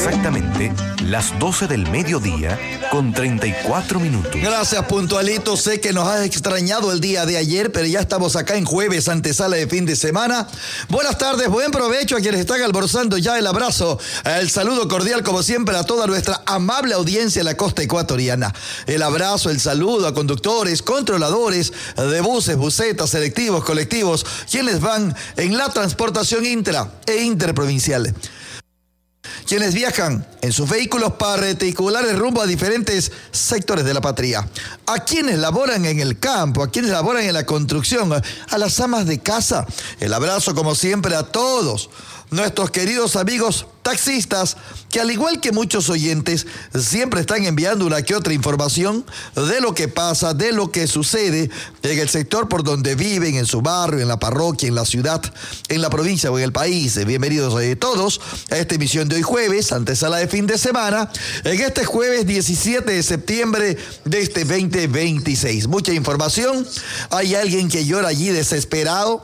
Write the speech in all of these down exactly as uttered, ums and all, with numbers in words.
exactamente las doce del mediodía con treinta y cuatro minutos. Gracias, puntualito. Sé que nos has extrañado el día de ayer, pero ya estamos acá en jueves, antesala de fin de semana. Buenas tardes, buen provecho a quienes están almorzando ya. El abrazo, el saludo cordial como siempre a toda nuestra amable audiencia en la costa ecuatoriana. El abrazo, el saludo a conductores, controladores de buses, busetas, selectivos, colectivos, quienes van en la transportación intra e interprovincial. Quienes viajan en sus vehículos particulares rumbo a diferentes sectores de la patria. A quienes laboran en el campo, a quienes laboran en la construcción, a las amas de casa. El abrazo como siempre a todos nuestros queridos amigos taxistas, que al igual que muchos oyentes, siempre están enviando una que otra información de lo que pasa, de lo que sucede en el sector por donde viven, en su barrio, en la parroquia, en la ciudad, en la provincia o en el país. Bienvenidos eh, todos a esta emisión de hoy jueves, antesala de fin de semana, en este jueves diecisiete de septiembre de este veinte veintiséis. Mucha información. Hay alguien que llora allí desesperado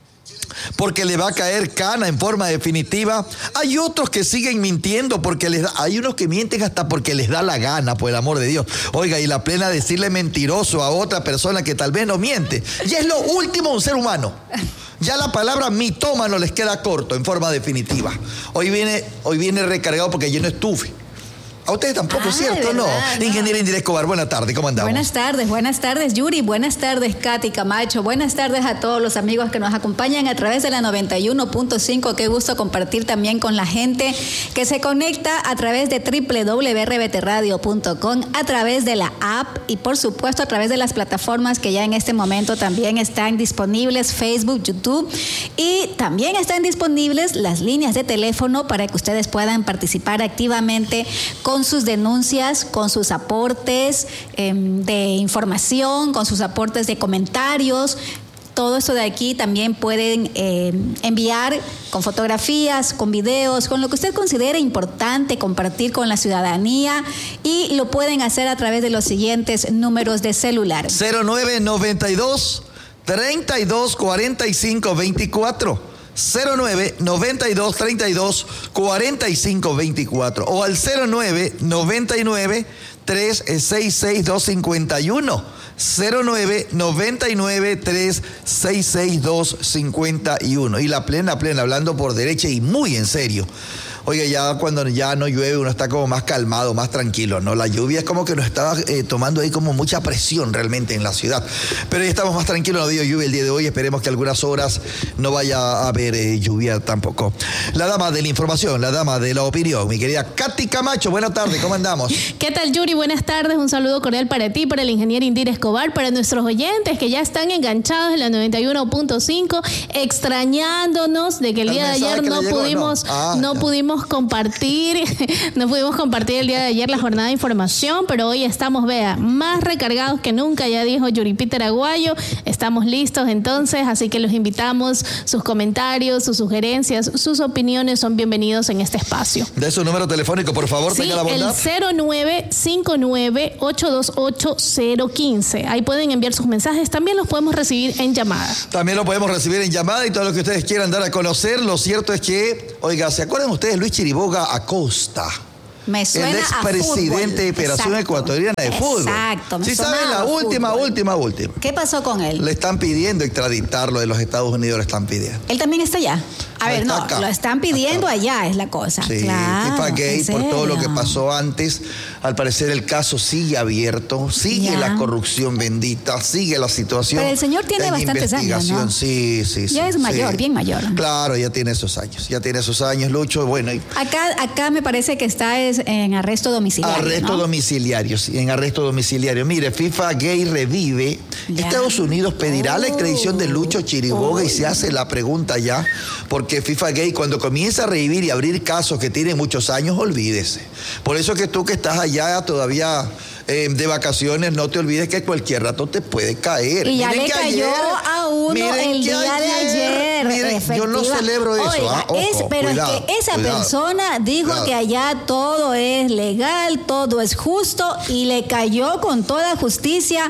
porque le va a caer cana en forma definitiva. Hay otros que siguen mintiendo porque les da, hay unos que mienten hasta porque les da la gana, por el amor de Dios. Oiga, y la plena decirle mentiroso a otra persona que tal vez no miente. Y es lo último un ser humano. Ya la palabra mitómano les queda corto en forma definitiva. Hoy viene, hoy viene recargado porque yo no estuve. A ustedes tampoco, ah, ¿cierto? No. no. Ingeniera Indira Escobar, buenas tardes, ¿cómo andamos? Buenas tardes, buenas tardes, Yuri, buenas tardes, Katy Camacho, buenas tardes a todos los amigos que nos acompañan a través de la noventa y uno punto cinco. Qué gusto compartir también con la gente que se conecta a través de doble u doble u doble u punto r b t radio punto com, a través de la app y por supuesto a través de las plataformas que ya en este momento también están disponibles, Facebook, YouTube, y también están disponibles las líneas de teléfono para que ustedes puedan participar activamente con con sus denuncias, con sus aportes eh, de información, con sus aportes de comentarios. Todo esto de aquí también pueden eh, enviar con fotografías, con videos, con lo que usted considere importante compartir con la ciudadanía, y lo pueden hacer a través de los siguientes números de celular. cero nueve noventa y dos, treinta y dos, cuarenta y cinco, veinticuatro. cero nueve noventa y dos, treinta y dos, cuarenta y cinco, veinticuatro o al cero nueve noventa y nueve, trescientos sesenta y seis, doscientos cincuenta y uno. cero nueve noventa y nueve, trescientos sesenta y seis, doscientos cincuenta y uno. Y la plena, plena, hablando por derecha y muy en serio. Oiga, ya cuando ya no llueve uno está como más calmado, más tranquilo, ¿no? La lluvia es como que nos estaba eh, tomando ahí como mucha presión realmente en la ciudad. Pero ya estamos más tranquilos, no ha habido lluvia el día de hoy. Esperemos que algunas horas no vaya a haber eh, lluvia tampoco. La dama de la información, la dama de la opinión, mi querida Katy Camacho, buenas tardes, ¿cómo andamos? ¿Qué tal, Yuri? Buenas tardes, un saludo cordial para ti, para el ingeniero Indira Escobar, para nuestros oyentes que ya están enganchados en la noventa y uno punto cinco, extrañándonos de que el, el día de ayer no llegó, pudimos, no, ah, no pudimos compartir, no pudimos compartir el día de ayer la jornada de información, pero hoy estamos, vea, más recargados que nunca, ya dijo Yuri Peter Aguayo, estamos listos entonces, así que los invitamos, sus comentarios, sus sugerencias, sus opiniones son bienvenidos en este espacio. De su número telefónico, por favor, sí, tenga la bondad. El cero nueve cinco nueve, ocho dos ocho, cero uno cinco, ahí pueden enviar sus mensajes, también los podemos recibir en llamada. También lo podemos recibir en llamada y todo lo que ustedes quieran dar a conocer. Lo cierto es que, oiga, ¿se acuerdan ustedes Luis Chiriboga Acosta? Me suena el expresidente de Federación Ecuatoriana de Fútbol. Exacto. Sí, saben, la última, fútbol. última, última. ¿Qué pasó con él? Le están pidiendo extraditarlo de los Estados Unidos, le están pidiendo. Él también está allá. A no, ver, no, acá. Lo están pidiendo allá, es la cosa. Sí, claro, FIFA Gay, por todo lo que pasó antes. Al parecer el caso sigue abierto, sigue ya. la corrupción bendita, sigue la situación. Pero el señor tiene bastantes años, ¿no? Sí, sí, sí. Ya es mayor, sí. bien mayor. Claro, ya tiene esos años, ya tiene esos años, Lucho. Bueno, y... acá, acá me parece que está es en arresto domiciliario. Arresto ¿no? domiciliario, sí, en arresto domiciliario. Mire, FIFA Gay revive. Ya. Estados Unidos pedirá oh. la extradición de Lucho Chiriboga oh. y se hace la pregunta ya, porque FIFA Gay cuando comienza a revivir y abrir casos que tienen muchos años, olvídese. Por eso que tú que estás allá todavía eh, de vacaciones, no te olvides que cualquier rato te puede caer. Y ya miren le cayó ayer, a uno el día ayer, de ayer. Miren, yo no celebro eso. Oiga, ah, ojo, es, pero cuidado, es que esa cuidado, persona dijo cuidado. que allá todo es legal, todo es justo, y le cayó con toda justicia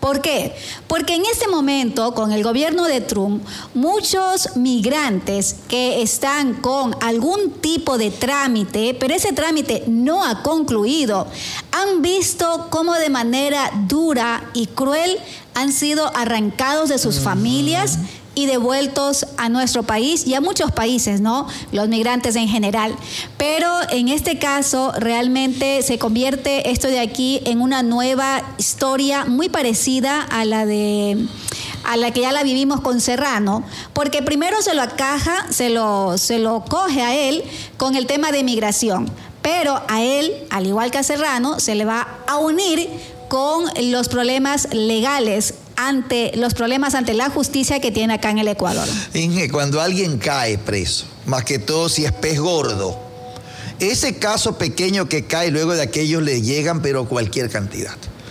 ¿Por qué? Porque en este momento, con el gobierno de Trump, muchos migrantes que están con algún tipo de trámite, pero ese trámite no ha concluido, han visto cómo de manera dura y cruel han sido arrancados de sus familias y devueltos a nuestro país y a muchos países, ¿no? Los migrantes en general. Pero en este caso realmente se convierte esto de aquí en una nueva historia muy parecida a la de a la que ya la vivimos con Serrano, porque primero se lo acaja, se lo, se lo coge a él con el tema de migración, pero a él, al igual que a Serrano, se le va a unir con los problemas legales ante los problemas ante la justicia que tiene acá en el Ecuador. Inge, cuando alguien cae preso, más que todo si es pez gordo, ese caso pequeño que cae luego de aquellos le llegan pero cualquier cantidad.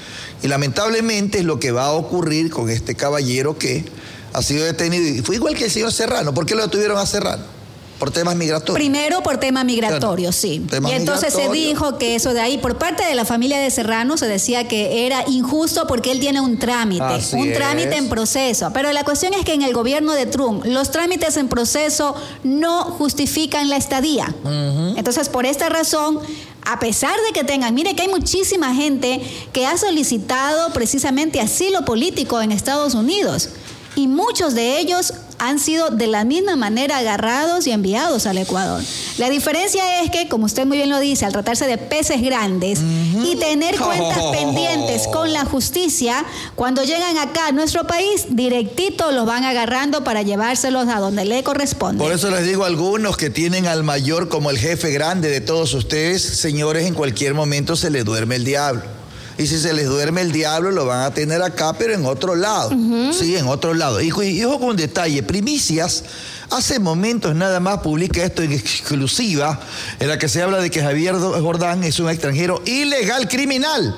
Y lamentablemente es lo que va a ocurrir con este caballero que ha sido detenido y fue igual que el señor Serrano. ¿Por qué lo detuvieron a Serrano? Por temas migratorios. Primero por tema migratorio, claro, sí. Y entonces se dijo que eso de ahí, por parte de la familia de Serrano, se decía que era injusto porque él tiene un trámite, Así un es. trámite en proceso. Pero la cuestión es que en el gobierno de Trump, los trámites en proceso no justifican la estadía. Uh-huh. Entonces, por esta razón, a pesar de que tengan, mire que hay muchísima gente que ha solicitado precisamente asilo político en Estados Unidos. Y muchos de ellos han sido de la misma manera agarrados y enviados al Ecuador. La diferencia es que, como usted muy bien lo dice, al tratarse de peces grandes uh-huh. y tener cuentas oh. pendientes con la justicia, cuando llegan acá a nuestro país, directito los van agarrando para llevárselos a donde le corresponde. Por eso les digo a algunos que tienen al mayor como el jefe grande de todos ustedes, señores, en cualquier momento se les duerme el diablo. Y si se les duerme el diablo, lo van a tener acá, pero en otro lado. Uh-huh. Sí, en otro lado. Y, y ojo con un detalle, Primicias, hace momentos nada más publica esto en exclusiva, en la que se habla de que Javier Jordán es un extranjero ilegal criminal.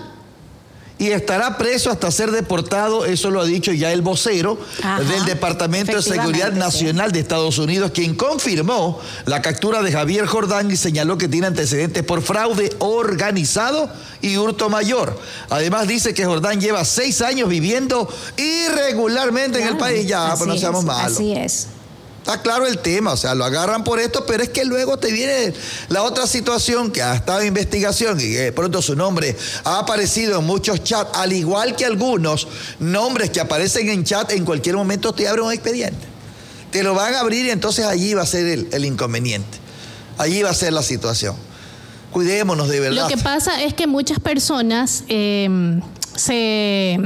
Y estará preso hasta ser deportado, eso lo ha dicho ya el vocero Ajá, del Departamento de Seguridad Nacional sí. de Estados Unidos, quien confirmó la captura de Javier Jordán y señaló que tiene antecedentes por fraude organizado y hurto mayor. Además dice que Jordán lleva seis años viviendo irregularmente claro, en el país. Ya, pues no seamos malos. Así es. Está claro el tema, o sea, lo agarran por esto, pero es que luego te viene la otra situación que ha estado en investigación y que de pronto su nombre ha aparecido en muchos chats, al igual que algunos nombres que aparecen en chat, en cualquier momento te abren un expediente. Te lo van a abrir y entonces allí va a ser el, el inconveniente. Allí va a ser la situación. Cuidémonos de verdad. Lo que pasa es que muchas personas eh, se...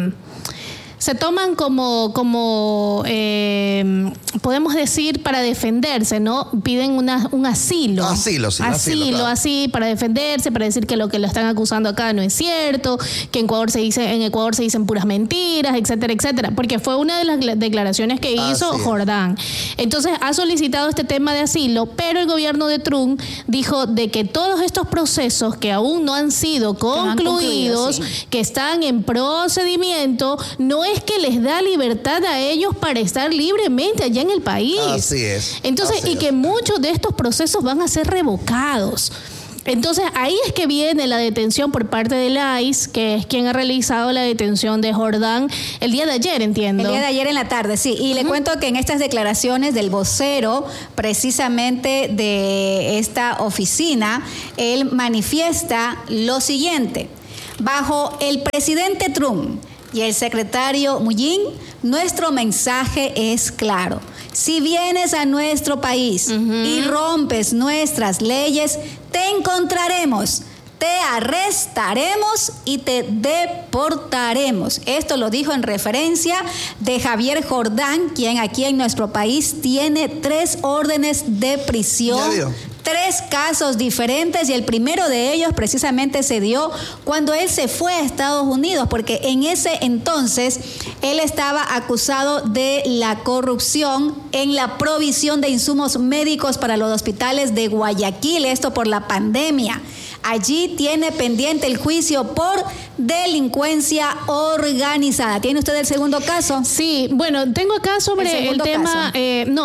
se toman como, como eh, podemos decir, para defenderse, ¿no? Piden una, un asilo. Asilo, sí. Asilo, asilo claro. así, para defenderse, para decir que lo que lo están acusando acá no es cierto, que en Ecuador se dice, en Ecuador se dicen puras mentiras, etcétera, etcétera. Porque fue una de las declaraciones que hizo así Jordán. Entonces, ha solicitado este tema de asilo, pero el gobierno de Trump dijo de que todos estos procesos que aún no han sido concluidos, concluido, sí. que están en procedimiento, no es es que les da libertad a ellos para estar libremente allá en el país. Así es. Entonces, así y es. que muchos de estos procesos van a ser revocados. Entonces, ahí es que viene la detención por parte del I C E, que es quien ha realizado la detención de Jordán el día de ayer, entiendo. El día de ayer en la tarde, sí. Y uh-huh. le cuento que en estas declaraciones del vocero, precisamente de esta oficina, él manifiesta lo siguiente. Bajo el presidente Trump y el secretario Mullín, nuestro mensaje es claro. Si vienes a nuestro país uh-huh. y rompes nuestras leyes, te encontraremos, te arrestaremos y te deportaremos. Esto lo dijo en referencia de Javier Jordán, quien aquí en nuestro país tiene tres órdenes de prisión. Tres casos diferentes y el primero de ellos precisamente se dio cuando él se fue a Estados Unidos, porque en ese entonces él estaba acusado de la corrupción en la provisión de insumos médicos para los hospitales de Guayaquil, esto por la pandemia. Allí tiene pendiente el juicio por delincuencia organizada. ¿Tiene usted el segundo caso? Sí, bueno, tengo acá sobre el, el tema, eh, no.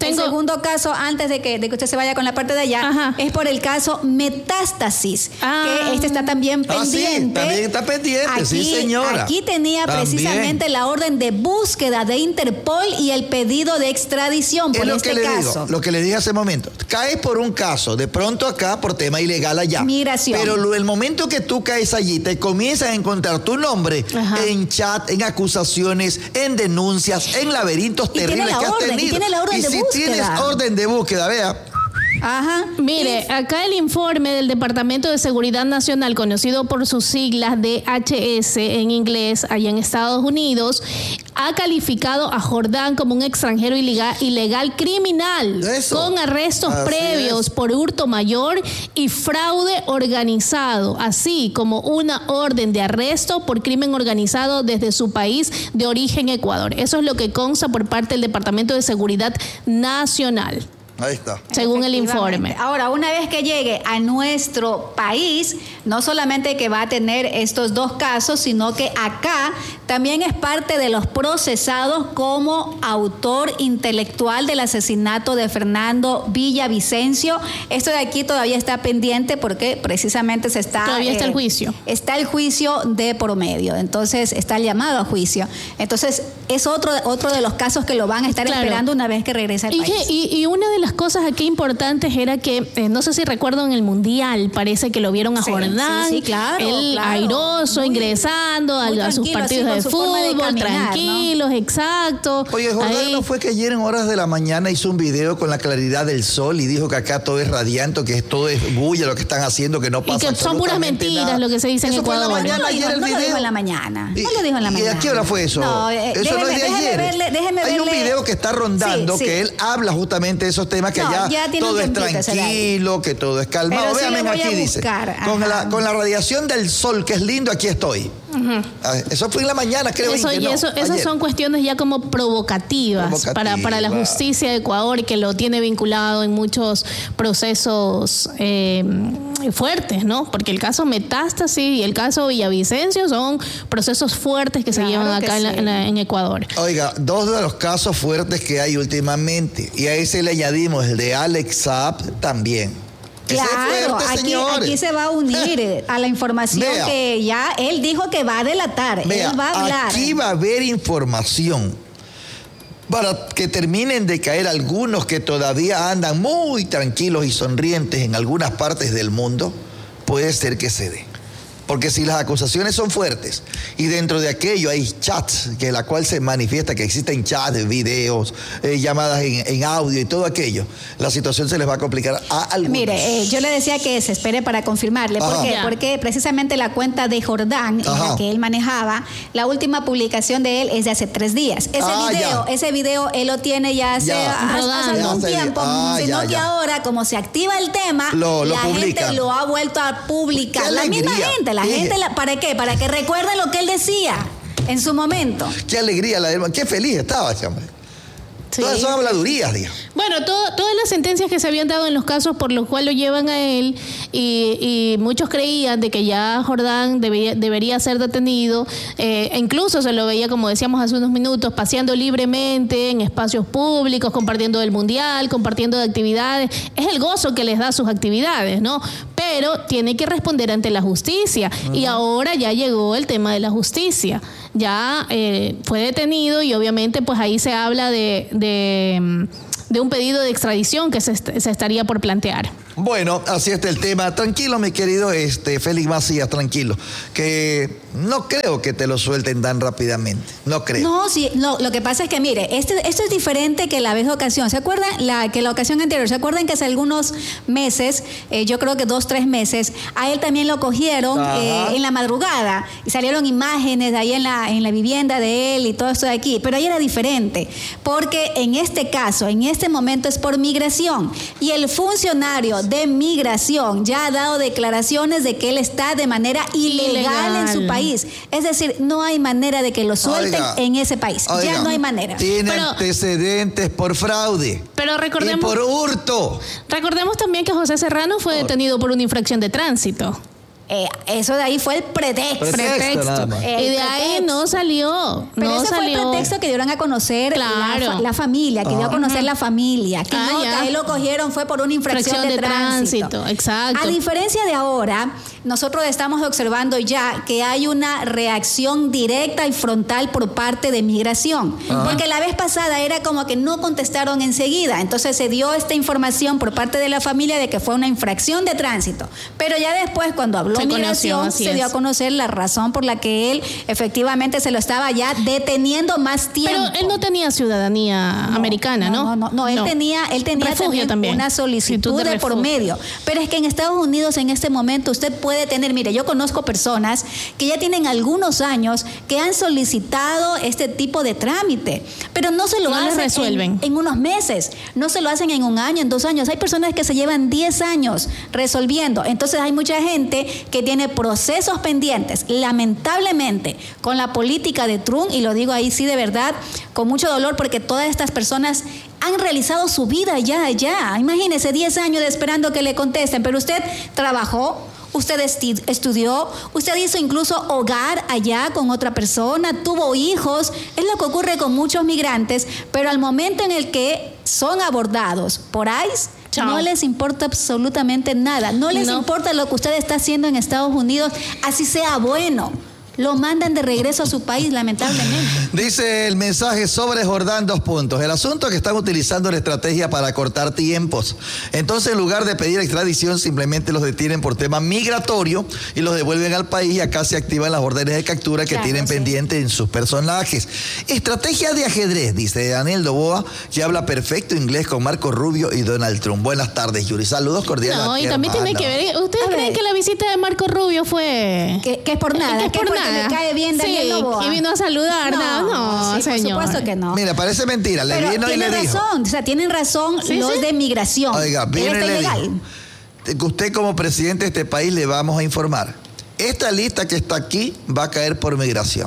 tengo... El segundo caso, antes de que, de que usted se vaya con la parte de allá, Ajá. es por el caso Metástasis, ah. que este está también pendiente. Ah, sí, también está pendiente, aquí, sí señora. Aquí tenía también. precisamente la orden de búsqueda de Interpol y el pedido de extradición por lo este que le caso. Digo, lo que le dije hace un momento, caes por un caso, de pronto acá por tema ilegal allá. Migración. Pero lo, el momento que tú caes allí, te comienzas a encontrar tu nombre Ajá. en chat, en acusaciones, en denuncias, en laberintos y terribles que has orden, tenido. Y tiene la orden y de si búsqueda. tienes orden de búsqueda, vea. Ajá. Mire, acá el informe del Departamento de Seguridad Nacional, conocido por sus siglas D H S en inglés, allá en Estados Unidos, ha calificado a Jordán como un extranjero ilegal, ilegal criminal, Eso. con arrestos así previos es. por hurto mayor y fraude organizado, así como una orden de arresto por crimen organizado desde su país de origen, Ecuador. Eso es lo que consta por parte del Departamento de Seguridad Nacional. Ahí está. Según el informe. Ahora, una vez que llegue a nuestro país, no solamente que va a tener estos dos casos, sino que acá también es parte de los procesados como autor intelectual del asesinato de Fernando Villavicencio. Esto de aquí todavía está pendiente porque precisamente se está... Todavía está eh, el juicio. Está el juicio de por medio, entonces está el llamado a juicio. Entonces, es otro, otro de los casos que lo van a estar claro. esperando una vez que regrese al y país. Que, y, y una de las cosas aquí importantes era que, eh, no sé si recuerdo en el Mundial, parece que lo vieron a sí, Jordán, sí, sí, claro, él claro. airoso, muy, ingresando muy a, a sus partidos de fútbol, de caminar, tranquilos, ¿no? Exacto. Oye, Jordán, Ahí... ¿no fue que ayer en horas de la mañana hizo un video con la claridad del sol y dijo que acá todo es radiante, que todo es bulla lo que están haciendo, que no pasa y que son puras mentiras nada. lo que se dice en Eso Ecuador? Fue en la mañana, no, lo ayer dijo, el no video. lo dijo en la mañana. ¿Y, no lo dijo en la mañana. ¿Y a qué hora fue eso? No, eh, eso déjeme, no es de ayer. Verle, déjeme Hay verle. un video que está rondando sí, que sí. él habla justamente de esos temas que no, allá ya todo es tranquilo, que todo es calmado. Pero Véanme sí aquí dice, con la, con la radiación del sol, que es lindo, aquí estoy. Uh-huh. Eso fue en la mañana, creo. Eso, que y no, eso, esas son cuestiones ya como provocativas Provocativa. para, para la justicia de Ecuador y que lo tiene vinculado en muchos procesos eh, fuertes, ¿no? Porque el caso Metástasis y el caso Villavicencio son procesos fuertes que claro se llevan acá en, sí. en, la, en Ecuador. Oiga, dos de los casos fuertes que hay últimamente, y a ese le añadimos el de Alex Saab también. Claro, fuerte, aquí, aquí se va a unir a la información Vea, que ya él dijo que va a delatar, Vea, él va a hablar. Aquí va a haber información para que terminen de caer algunos que todavía andan muy tranquilos y sonrientes en algunas partes del mundo, puede ser que se dé. Porque si las acusaciones son fuertes y dentro de aquello hay chats, que la cual se manifiesta que existen chats, videos, eh, llamadas en, en audio y todo aquello, la situación se les va a complicar a algunos. Mire, eh, yo le decía que se espere para confirmarle. ¿Por qué? Porque precisamente la cuenta de Jordán, en la que él manejaba, la última publicación de él es de hace tres días. Ese ah, video, ya. ese video él lo tiene ya hace, ya. hace algún ya tiempo, ah, sino ya, que ya. ahora, como se activa el tema, lo, lo la publica. gente lo ha vuelto a publicar. La misma gente, la gente, la, ¿para qué? Para que recuerde lo que él decía en su momento. Qué alegría, la de, qué feliz estaba ese hombre. Sí. Todas son habladurías, digamos. Bueno, todo, todas las sentencias que se habían dado en los casos por los cuales lo llevan a él y, y muchos creían de que ya Jordán debía, debería ser detenido, eh, e incluso se lo veía, como decíamos hace unos minutos, paseando libremente en espacios públicos, compartiendo del mundial, compartiendo de actividades. Es el gozo que les da sus actividades, ¿no? Pero tiene que responder ante la justicia. Uh-huh. Y ahora ya llegó el tema de la justicia. Ya eh, fue detenido y obviamente pues ahí se habla de, de, de un pedido de extradición que se, se estaría por plantear. Bueno, así está el tema. Tranquilo, mi querido este, Félix Macías, tranquilo. Que no creo que te lo suelten tan rápidamente. No creo. No, sí, no, lo que pasa es que, mire, este, esto es diferente que la vez de ocasión. ¿Se acuerdan? La, que la ocasión anterior. ¿Se acuerdan que hace algunos meses, eh, yo creo que dos, tres meses, a él también lo cogieron eh, en la madrugada y salieron imágenes de ahí en la, en la vivienda de él y todo esto de aquí? Pero ahí era diferente, porque en este caso, en este momento es por migración y el funcionario de migración ya ha dado declaraciones de que él está de manera ilegal, ilegal. en su país. Es decir, no hay manera de que lo suelten oiga, en ese país. Oiga, ya no hay manera. Tiene pero, antecedentes por fraude. Pero recordemos, y por hurto. Recordemos también que José Serrano fue detenido por una infracción de tránsito. Eh, eso de ahí fue el pretexto. Pretexto, nada más. El y de pretexto. ahí no salió. Pero no ese salió. fue el pretexto que dieron a conocer Claro. la, la familia, que dio a conocer Ajá. la familia. Que Ah, no, ya. que a él lo cogieron fue por una infracción Fracción de, de tránsito. tránsito, exacto. A diferencia de ahora, nosotros estamos observando ya que hay una reacción directa y frontal por parte de migración. Ajá. Porque la vez pasada era como que no contestaron enseguida. Entonces se dio esta información por parte de la familia de que fue una infracción de tránsito. Pero ya después, cuando habló Se conoció, migración, así se dio es. a conocer la razón por la que él efectivamente se lo estaba ya deteniendo más tiempo. Pero él no tenía ciudadanía americana, ¿no? No, no, no, él tenía, él tenía Refugio también, también. una solicitud Solicitud de de por refugio. medio. Pero es que en Estados Unidos en este momento usted puede tener, mire, yo conozco personas que ya tienen algunos años que han solicitado este tipo de trámite, pero no se lo No les hacen resuelven. en, en unos meses, no se lo hacen en un año, en dos años. Hay personas que se llevan diez años resolviendo. Entonces hay mucha gente que tiene procesos pendientes, lamentablemente, con la política de Trump, y lo digo ahí sí de verdad, con mucho dolor, porque todas estas personas han realizado su vida ya, ya. Imagínese diez años esperando que le contesten, pero usted trabajó, usted esti- estudió, usted hizo incluso hogar allá con otra persona, tuvo hijos. Es lo que ocurre con muchos migrantes, pero al momento en el que son abordados por ICE, Chao. no les importa absolutamente nada. No les No. importa lo que usted está haciendo en Estados Unidos, así sea bueno. Lo mandan de regreso a su país, lamentablemente. Dice el mensaje sobre Jordán, dos puntos. El asunto es que están utilizando la estrategia para cortar tiempos. Entonces, en lugar de pedir extradición, simplemente los detienen por tema migratorio y los devuelven al país y acá se activan las órdenes de captura que Claro, tienen sí. pendientes en sus personajes. Estrategia de ajedrez, dice Daniel Doboa, que habla perfecto inglés con Marco Rubio y Donald Trump. Buenas tardes, Yuri. Saludos cordiales. No, a ti, y también tiene hermano. que ver. ¿Ustedes A creen ver. que la visita de Marco Rubio fue Que, que es por nada, que es por porque nada? le cae bien Daniel Sí, Noboa. y vino a saludar. No, no, sí, señor. por supuesto que no. Mira, parece mentira. Le Pero vino y tiene le dijo. razón, o sea, tienen razón Sí, los sí. de migración. Oiga, Él viene y está le ilegal. dijo que usted como presidente de este país le vamos a informar. Esta lista que está aquí va a caer por migración.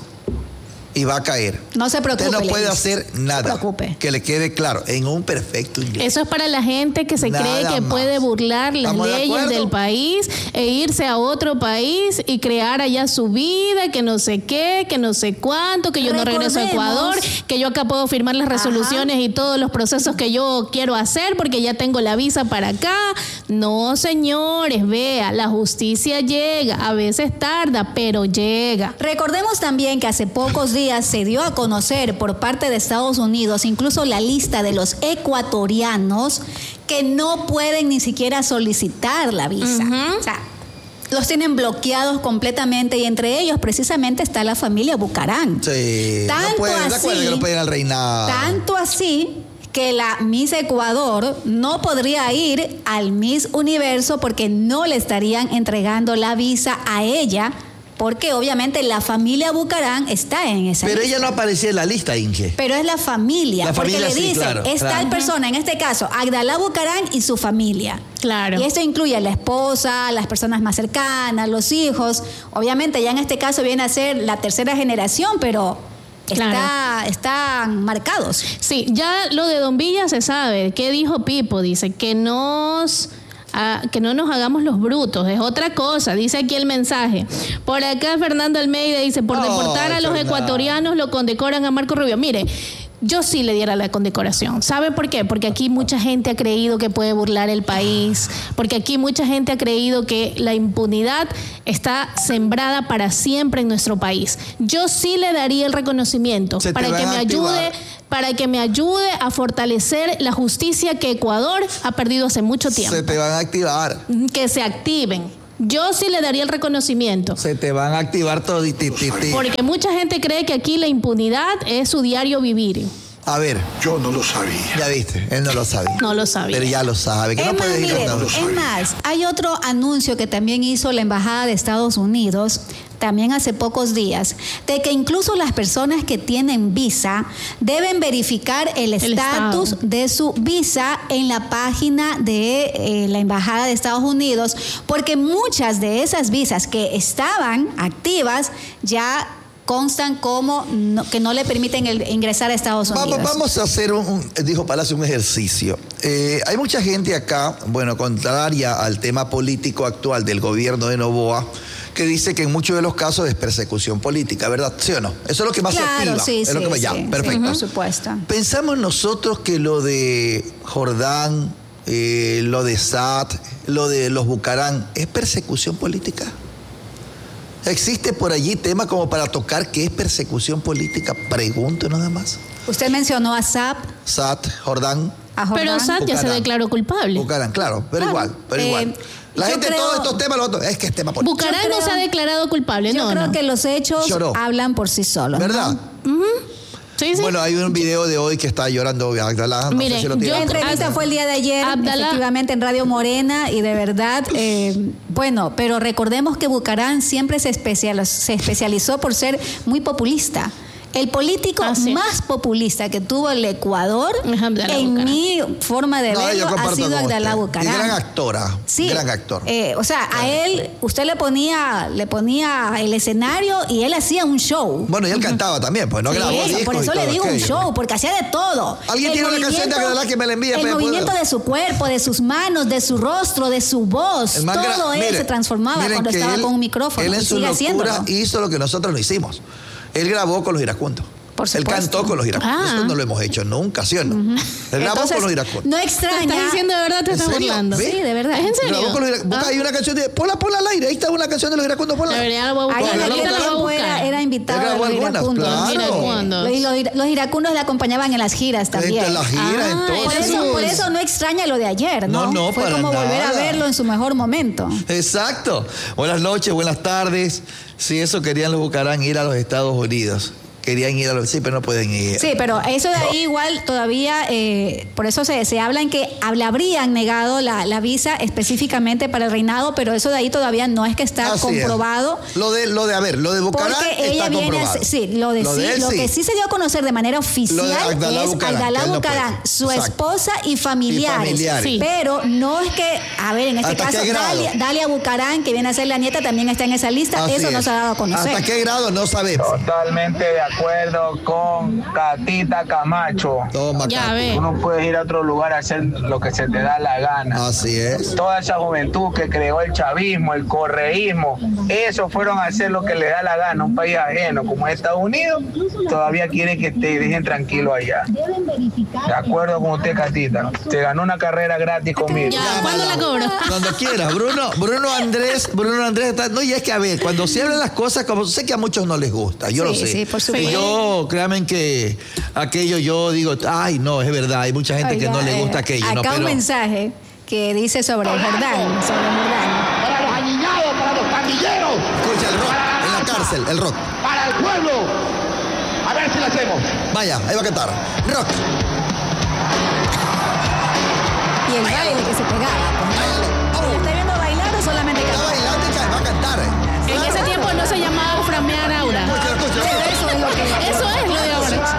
Y va a caer. No se preocupe. Usted no le puede dice. hacer No nada. se preocupe. Que le quede claro, en un perfecto inglés. Eso es para la gente que se Nada cree que más. puede burlar las ¿Estamos de leyes acuerdo? del país e irse a otro país y crear allá su vida, que no sé qué, que no sé cuánto, que yo no regreso a Recordemos- Ecuador, que yo acá puedo firmar las resoluciones y todos los procesos que yo quiero hacer porque ya tengo la visa para acá. No, señores, vea, la justicia llega, a veces tarda, pero llega. Recordemos también que hace pocos días se dio a conocer por parte de Estados Unidos incluso la lista de los ecuatorianos que no pueden ni siquiera solicitar la visa. Ujú. O sea, los tienen bloqueados completamente y entre ellos precisamente está la familia Bucarán. Sí. Tanto no pueden, ¿de acuerdo así- que no pueden al reinado? Tanto así que la Miss Ecuador no podría ir al Miss Universo porque no le estarían entregando la visa a ella, porque obviamente la familia Bucarán está en esa Pero lista. ella no aparecía en la lista, Inge. Pero es la familia, La porque familia le sí, dicen, claro, es claro. tal persona, en este caso, Agdalá Bucarán y su familia. Claro. Y esto incluye a la esposa, las personas más cercanas, los hijos. Obviamente ya en este caso viene a ser la tercera generación, pero está, Claro. están marcados. Sí, ya lo de Don Villa se sabe. ¿Qué dijo Pipo? Dice que nos... ah, que no nos hagamos los brutos, es otra cosa, dice aquí el mensaje. Por acá Fernando Almeida dice, por Ay, deportar a los Fernando. ecuatorianos lo condecoran a Marco Rubio. Mire, yo sí le diera la condecoración. ¿Sabe por qué? Porque aquí mucha gente ha creído que puede burlar el país, porque aquí mucha gente ha creído que la impunidad está sembrada para siempre en nuestro país. Yo sí le daría el reconocimiento Se te para van que a me activar. ayude, para que me ayude a fortalecer la justicia que Ecuador ha perdido hace mucho tiempo. Se te van a activar. Que se activen. Yo sí le daría el reconocimiento. Se te van a activar todo. Porque mucha gente cree que aquí la impunidad es su diario vivir. A ver, Yo no lo sabía. ya viste, él no lo sabía. No lo sabía. Pero ya lo sabe. Que Es no más, puede ir a miren, una- es más, hay otro anuncio que también hizo la Embajada de Estados Unidos, también hace pocos días, de que incluso las personas que tienen visa deben verificar el El estatus estado. de su visa en la página de eh, la Embajada de Estados Unidos, porque muchas de esas visas que estaban activas ya constan como no, que no le permiten el, ingresar a Estados Unidos. Vamos, vamos a hacer, un, un, dijo Palacio, un ejercicio. Eh, hay mucha gente acá, bueno, contraria al tema político actual del gobierno de Noboa, que dice que en muchos de los casos es persecución política, ¿verdad? ¿Sí o no? Eso es lo que más claro, se activa. Sí, es sí, lo que más, sí, ya, sí, perfecto. por supuesto. Pensamos nosotros que lo de Jordán, eh, lo de Saad, lo de los Bucarán, ¿es persecución política? ¿Existe por allí tema como para tocar qué es persecución política? Pregunto nada más. Usted mencionó a Saab. Saad, Jordán. A Jordán. Pero Saad ya se declaró culpable. Bucarán, claro, pero Claro. igual, pero Eh, igual. La yo gente, creo- todos estos temas, los otros, es que es tema político. Bucarán Yo no creo- se ha declarado culpable, Yo no, creo no. que los hechos Lloró. hablan por sí solos. ¿Verdad? ¿no? Sí, sí. Bueno, hay un video de hoy que está llorando Abdalá. No Miren, sé si lo yo tiene. La entrevista fue el día de ayer, Abdalá- efectivamente, en Radio Morena, y de verdad, eh, bueno, pero recordemos que Bucarán siempre se, especial, se especializó por ser muy populista. El político Así es. más populista que tuvo el Ecuador, Es Abdalá en Bucarán. mi forma de No, yo verlo, ha comparto sido con Abdalá usted. Bucarán. Y gran actora. Sí, Gran actor. eh, o sea, a él, usted le ponía, le ponía el escenario y él hacía un show. Bueno, y él cantaba también, pues no Sí, grabó eso, discos por y eso todo le digo un aquello. show, porque hacía de todo. ¿Alguien El tiene una canción de movimiento- Abdalá que me la envíe? El Pues, movimiento puedo- de su cuerpo, de sus manos, de su rostro, de su voz, El man gra- todo él mire, se transformaba miren cuando que estaba él- con un micrófono. Él en y su sigue locura haciéndolo. hizo lo que nosotros no hicimos. Él grabó con los iracundos. Por Él supuesto. cantó con los iracundos. Ah. Nosotros no lo hemos hecho nunca, ¿sí o no? Él grabó Entonces, con los iracundos. no ¿Te extraña. estás diciendo de verdad? ¿Te ¿En estás serio? burlando? ¿Ve? Sí, de verdad. ¿Es en serio? Grabó con los iracundos. Ah. Hay una canción de... Ponla, ponla al aire. Ahí está una canción de los iracundos. Ponla. La verdad, la voy a Ahí buscar. en Bueno, aquel la voy a tiempo era, buscar. era invitado Él de grabó los algunas, iracundos. claro. Iracundos. Y los, los iracundos le acompañaban en las giras también. En las giras, Ah, en todo. Por eso, por eso no extraña lo de ayer, ¿no? No, no, Fue para como volver a nada. verlo en su mejor momento. Exacto. Buenas noches, buenas tardes. Si eso querían los Bucarán, ir a los Estados Unidos. Querían ir a los... Sí, pero no pueden ir. Sí, pero eso de ahí igual todavía, eh, por eso se, se habla en que le habrían negado la, la visa específicamente para el reinado, pero eso de ahí todavía no es que está Así comprobado. es. Lo de, lo de, a ver, lo de Bucarán Porque ella está viene, comprobado. a, sí, lo de Lo sí, de él, lo sí. que sí se dio a conocer de manera oficial Lo de Abdalá es Bucarán, Abdalá que él no Bucarán, puede. su Exacto. esposa y familiares. Y familiares. Sí. Pero no es que, a ver, en este ¿Hasta caso, qué grado? Dalia, Dalia Bucarán, que viene a ser la nieta, también está en esa lista. Así Eso no es. se ha dado a conocer. ¿Hasta qué grado? No sabemos. Totalmente de acuerdo con Catita Camacho. Toma, Ya, Capi. ve. Tú no puedes ir a otro lugar a hacer lo que se te da la gana. Así es. Toda esa juventud que creó el chavismo, el correísmo, esos fueron a hacer lo que les da la gana. Un país ajeno como Estados Unidos todavía quiere que te dejen tranquilo allá. De acuerdo con usted, Catita. Te ganó una carrera gratis conmigo. Ya, ¿cuándo la cobro? Cuando quieras. Bruno, Bruno Andrés, Bruno Andrés está... No, y es que, a ver, cuando se hablan las cosas, como sé que a muchos no les gusta, yo Sí, lo sé. sí, por supuesto. Y yo, créanme que aquello yo digo, ay, no, es verdad, hay mucha gente que Oiga, no le gusta eh, aquello, acá ¿no? un Pero... mensaje que dice sobre Jordán, sobre Jordán. Para los añiñados, para los pandilleros, Escucha el rock, en la cárcel, el rock. para el pueblo. A ver si lo hacemos. Vaya, ahí va a cantar. Rock. Y el baile que se pegaba. Pues, ¿no? Usted